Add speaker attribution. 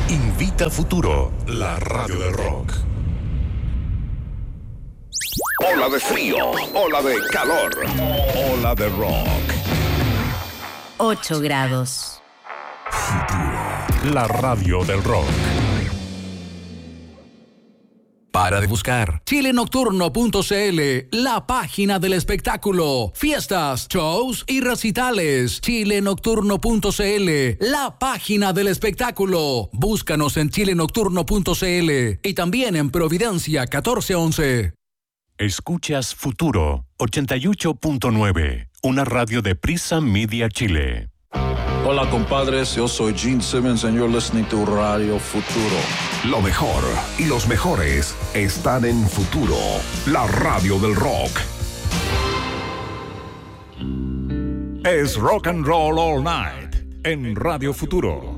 Speaker 1: Invita Futuro, la radio del rock.
Speaker 2: Ola de frío, ola de calor, ola de rock.
Speaker 3: 8 grados.
Speaker 1: Futuro, la radio del rock.
Speaker 4: Para de buscar chilenocturno.cl, la página del espectáculo, fiestas, shows y recitales. Chilenocturno.cl, la página del espectáculo. Búscanos en chilenocturno.cl y también en Providencia 1411.
Speaker 1: Escuchas Futuro 88.9, una radio de Prisa Media Chile.
Speaker 5: Hola compadres, yo soy Gene Simmons and you're listening to Radio Futuro.
Speaker 2: Lo mejor y los mejores están en Futuro, la radio del rock.
Speaker 1: Es Rock and Roll All Night en Radio Futuro.